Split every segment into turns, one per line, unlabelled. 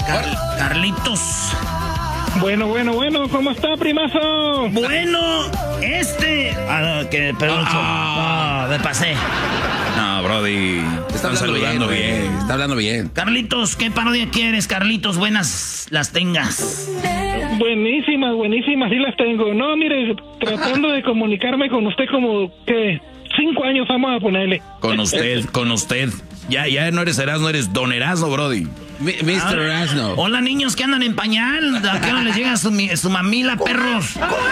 Carlitos.
Bueno, ¿cómo está, primazo?
Bueno, me pasé.
No, Brody, te están saludando bien. Está hablando bien.
Carlitos, ¿qué parodia quieres, Carlitos? Buenas las tengas.
Buenísimas, sí las tengo. No, mire, tratando de comunicarme con usted como que 5 años vamos a ponerle.
Con usted. Ya no eres Erasmo, eres Don Erasmo, Brody.
Mr. Erasmo.
Hola, niños que andan en pañal. ¿A qué no les llega su mamila, perros?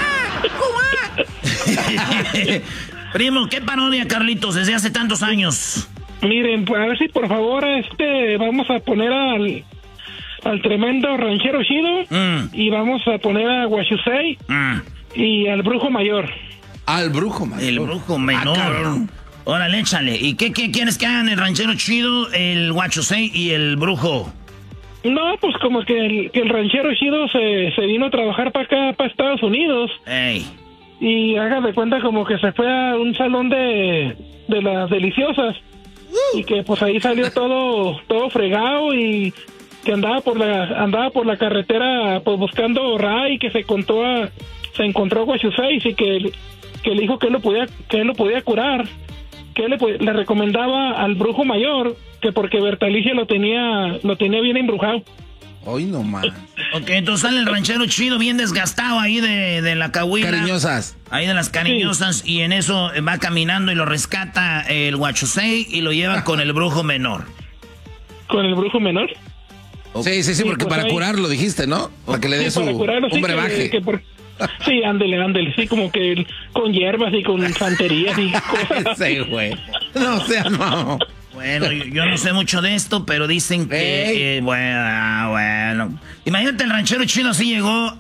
Primo, ¿qué parodia, Carlitos, desde hace tantos años?
Miren, a ver si por favor vamos a poner al tremendo ranchero chido y vamos a poner a Guachusei y al brujo mayor.
Al brujo mayor.
El brujo menor. Órale, échale. ¿Y qué quieres que hagan el ranchero chido, el Guachusei y el brujo?
No, pues como que el ranchero chido se vino a trabajar para acá, para Estados Unidos.
Ey.
Y haga de cuenta como que se fue a un salón de las deliciosas. Y que pues ahí salió todo fregado y que andaba por la carretera pues buscando Ray, que se encontró a Guachusei y que le dijo que él lo podía curar, que él le recomendaba al brujo mayor que porque Bertalicia lo tenía bien embrujado.
Hoy no más.
Ok, entonces sale el ranchero chido bien desgastado ahí de la cahuila.
Cariñosas.
Ahí de las cariñosas, sí. Y en eso va caminando y lo rescata el Guachusei y lo lleva con el brujo menor.
¿Con el brujo menor?
Sí, porque pues para curarlo dijiste, ¿no? Para que le dé un brebaje.
Sí, ándele, sí, como que con hierbas y con santerías y cosas.
Sí, güey. No seas mamón.
Bueno, yo no sé mucho de esto, pero dicen que... bueno. Imagínate, el ranchero chido así llegó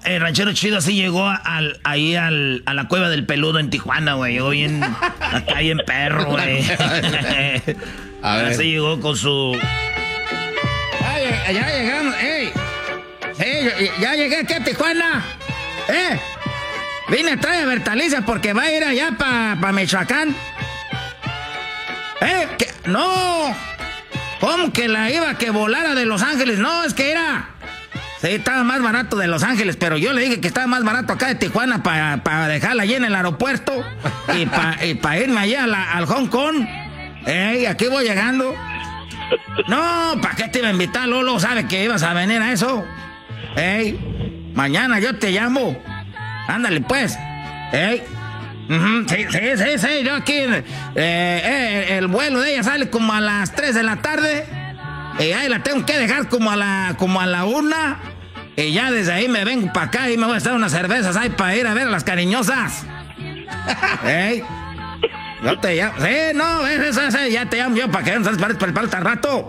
ahí a la cueva del peludo en Tijuana, güey. Llegó bien, acá bien perro, güey. A ver. Así llegó con su...
Ya llegamos, ya llegué aquí a Tijuana. Vine a traer a Bertalicia porque va a ir allá para Michoacán. No. ¿Cómo que la iba que volara de Los Ángeles? No, es que era... Sí, estaba más barato de Los Ángeles, pero yo le dije que estaba más barato acá de Tijuana para dejarla allí en el aeropuerto y para irme allá al Hong Kong. Aquí voy llegando. No, ¿para qué te iba a invitar, Lolo? ¿Sabe que ibas a venir a eso? Mañana yo te llamo. Ándale, pues. Sí, yo aquí el vuelo de ella sale como a las 3 de la tarde y ahí la tengo que dejar como a la 1 y ya desde ahí me vengo para acá y me voy a echar unas cervezas ahí para ir a ver a las cariñosas. Yo te llamo. Sí, no, ya te llamo yo para que no se para el rato.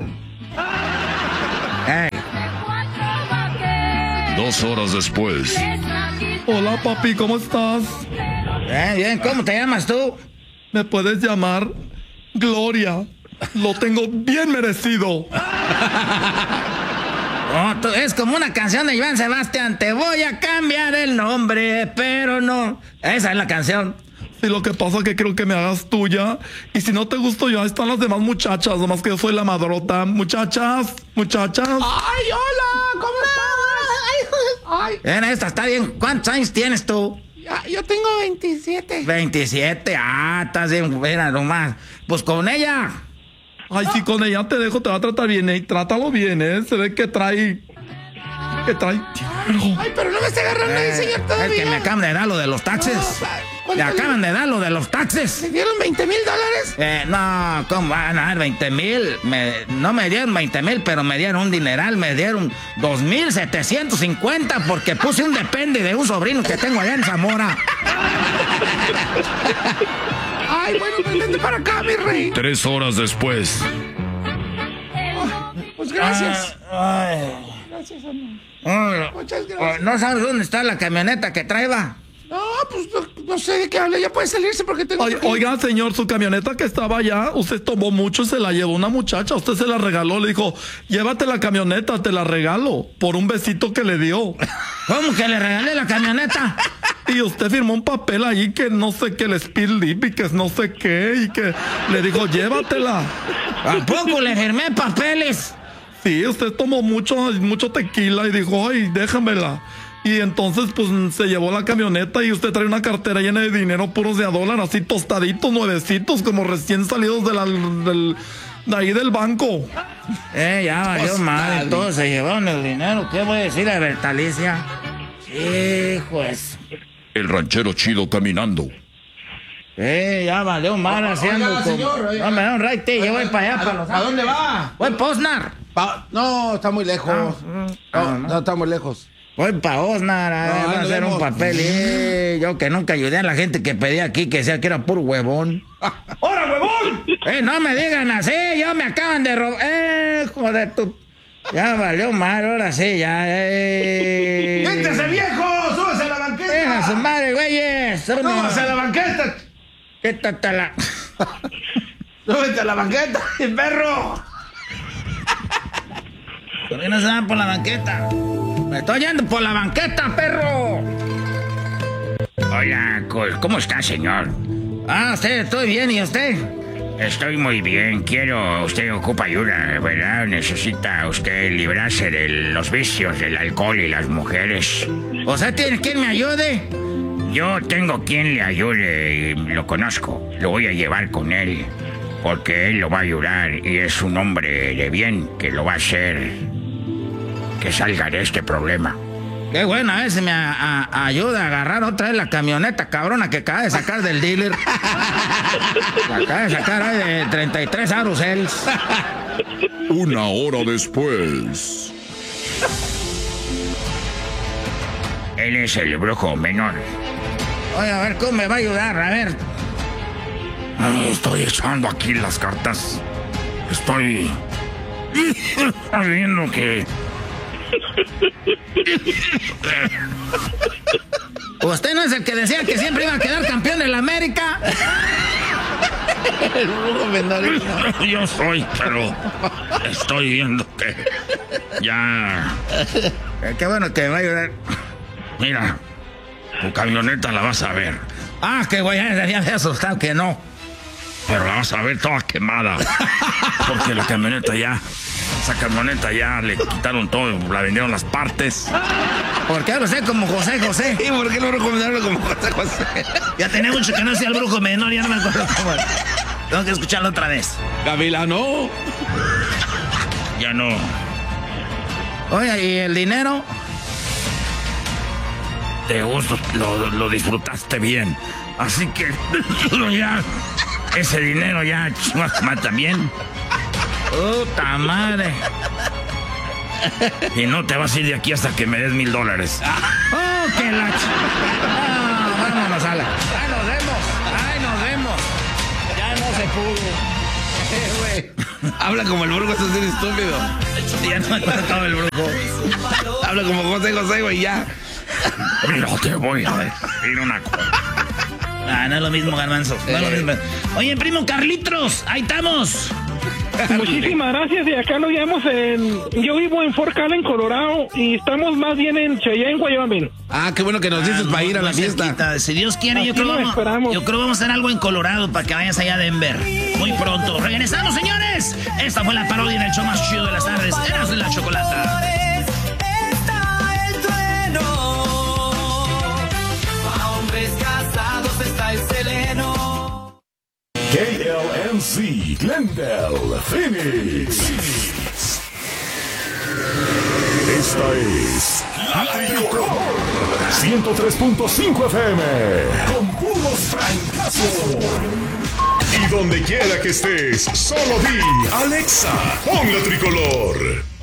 2 horas después.
Hola, papi, ¿cómo estás?
Bien, ¿cómo te llamas tú?
Me puedes llamar Gloria. Lo tengo bien merecido.
Es como una canción de Iván Sebastián. Te voy a cambiar el nombre, pero no. Esa es la canción.
Sí, lo que pasa es que creo que me hagas tuya. Y si no te gusto yo, ahí están las demás muchachas. Nomás que yo soy la madrota. Muchachas.
¡Ay, hola! ¿Cómo estás? Ay.
Esta está bien. ¿Cuántos años tienes tú?
Yo tengo 27.
27, estás bien buena nomás. Pues con ella.
Ay, sí, con ella te dejo, te va a tratar bien, trátalo bien, se ve que trae...
Ay, pero no me está agarrando ahí, señor, todavía.
Es que me acaban de dar lo de los taxes. Me acaban de dar lo de los taxes.
¿Me dieron $20,000?
No, ¿cómo van a dar 20,000? No me dieron 20,000, pero me dieron un dineral. Me dieron 2,750 porque puse un depende de un sobrino que tengo allá en Zamora.
Ay, bueno, pues vente para acá, mi rey.
3 horas después.
Pues gracias.
Gracias, amor. Muchas gracias. ¿No sabes dónde está la camioneta que traeba?
No, pues no sé de qué habla. Ya puede salirse porque tengo...
Oiga, señor, su camioneta que estaba allá, usted tomó mucho y se la llevó una muchacha. Usted se la regaló, le dijo, llévate la camioneta, te la regalo, por un besito que le dio.
¿Cómo que le regalé la camioneta?
Y usted firmó un papel ahí que no sé qué, el speed lip y que no sé qué, y que le dijo, llévatela.
¿A poco le firmé papeles?
Sí, usted tomó mucho tequila y dijo, ay, déjamela. Y entonces, pues, se llevó la camioneta y usted trae una cartera llena de dinero puros de $1, así tostaditos, nuevecitos, como recién salidos de ahí del banco.
Ya valió mal, todos se llevaron el dinero. ¿Qué voy a decir a Bertalicia? Hijo es.
El ranchero chido caminando.
Ya valió mal haciendo. No me da un raite, yo voy para allá.
¿A dónde va?
Voy para Osnar.
No, está muy lejos. No, está muy lejos.
Voy para Osnar a hacer un papel. Yo que nunca ayudé a la gente que pedía aquí, que decía que era puro huevón.
¡Hora, huevón!
No me digan así, ya me acaban de robar. Joder, tú. Ya valió mal, ahora sí, ya.
¡Quítese, viejo! ¡Súbese a la banqueta!
Deja su madre, güeyes.
¡Súbese a la banqueta!
Quítatela.
¡Súbete a la banqueta, perro!
¿Por qué no se van por la banqueta? Me estoy yendo por la banqueta, perro.
Hola, ¿cómo está, señor?
Estoy bien, ¿y usted?
Estoy muy bien. Usted ocupa ayuda, ¿verdad? Necesita usted librarse de los vicios del alcohol y las mujeres.
¿Usted tiene quien me ayude?
Yo tengo quien le ayude y lo conozco. Lo voy a llevar con él, porque él lo va a ayudar y es un hombre de bien que lo va a hacer que salga de este problema.
Qué bueno, a ver si me ayuda a agarrar otra vez la camioneta cabrona que acaba de sacar del dealer. La acaba de sacar ahí de 33 Arusels.
1 hora después.
Él es el brujo menor.
Oye, a ver, ¿cómo me va a ayudar? A ver.
Estoy echando aquí las cartas. Estoy viendo que...
¿Usted no es el que decía que siempre iba a quedar campeón de la América?
El brujo menor.
Yo soy, pero estoy viendo que ya...
Qué bueno que me va a ayudar.
Mira, tu camioneta la vas a ver.
Qué güey, ya me había asustado que no.
Pero la vas a ver toda quemada. Porque la camioneta ya... Esa camioneta ya le quitaron todo, la vendieron las partes.
¿Por qué hablo como José José?
¿Y por qué no recomendaron como José José?
Ya tenía mucho que no hacía el brujo menor, ya no me acuerdo cómo. Tengo que escucharlo otra vez.
Gavilano.
Ya no.
Oye, ¿y el dinero?
Te gustó, lo disfrutaste bien. Así que ya, ese dinero ya también.
Puta madre.
Y no te vas a ir de aquí hasta que me des $1,000.
Que la vámonos, ala. Ay, nos vemos. Ya no se pudo.
Habla como el brujo, eso es estúpido.
Ya no me acuerdo todo el brujo.
Habla como José José, güey, ya.
No te voy a decir una cosa.
No es lo mismo, Garbanzo. No es lo mismo. Oye, primo Carlitos, ahí estamos.
Muchísimas gracias. Y acá lo llevamos yo vivo en Fort Callan, Colorado, y estamos más bien en Cheyenne, Wyoming.
Qué bueno que nos dices para ir a la fiesta.
Cerquita. Si Dios quiere, yo creo vamos a hacer algo en Colorado para que vayas allá a Denver. Muy pronto. Regresamos, señores. Esta fue la parodia del show más chido de las tardes. Eras de la Chocolata.
KLNC, Glendale, Phoenix. Esta es La Tricolor 103.5 FM con puros francazos. Y donde quiera que estés, solo di Alexa, pon La Tricolor.